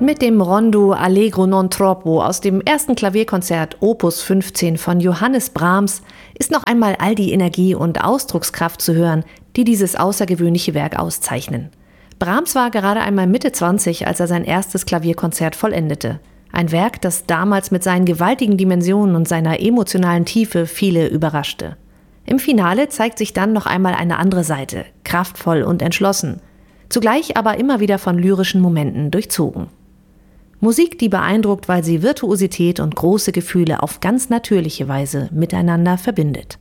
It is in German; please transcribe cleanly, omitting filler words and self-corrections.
Mit dem Rondo Allegro non troppo aus dem ersten Klavierkonzert Opus 15 von Johannes Brahms ist noch einmal all die Energie und Ausdruckskraft zu hören, die dieses außergewöhnliche Werk auszeichnen. Brahms war gerade einmal Mitte 20, als er sein erstes Klavierkonzert vollendete. Ein Werk, das damals mit seinen gewaltigen Dimensionen und seiner emotionalen Tiefe viele überraschte. Im Finale zeigt sich dann noch einmal eine andere Seite, kraftvoll und entschlossen, zugleich aber immer wieder von lyrischen Momenten durchzogen. Musik, die beeindruckt, weil sie Virtuosität und große Gefühle auf ganz natürliche Weise miteinander verbindet.